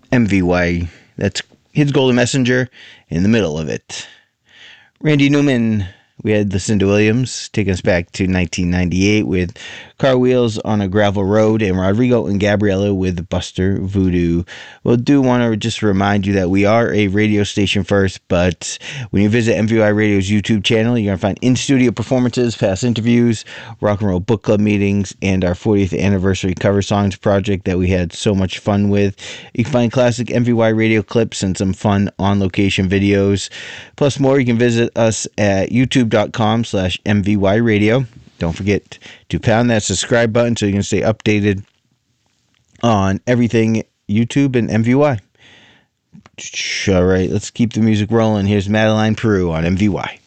MVY. That's his Golden Messenger in the middle of it. Randy Newman, we had Lucinda Williams taking us back to 1998 with Car Wheels on a Gravel Road, and Rodrigo and Gabriella with Buster Voodoo. Well, do want to just remind you that we are a radio station first, but when you visit MVY Radio's YouTube channel, you're going to find in-studio performances, past interviews, rock and roll book club meetings, and our 40th anniversary cover songs project that we had so much fun with. You can find classic MVY Radio clips and some fun on-location videos. Plus more, you can visit us at youtube.com/MVY Radio. Don't forget to pound that subscribe button so you can stay updated on everything YouTube and MVY. All right, let's keep the music rolling. Here's Madeline Peru on MVY.